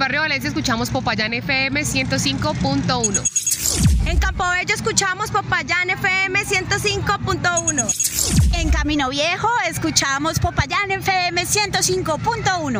barrio Valencia escuchamos Popayán FM 105.1. En Campobello escuchamos Popayán FM 105.1. En Camino Viejo escuchamos Popayán FM 105.1.